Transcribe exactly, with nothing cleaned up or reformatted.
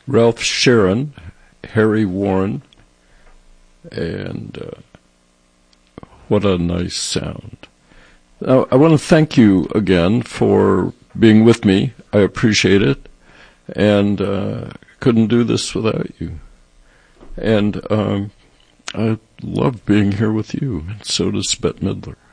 Ralph Sharon, Harry Warren, and uh, what a nice sound. Now, I want to thank you again for being with me. I appreciate it, and uh, couldn't do this without you. And um, I love being here with you, and so does Bette Midler.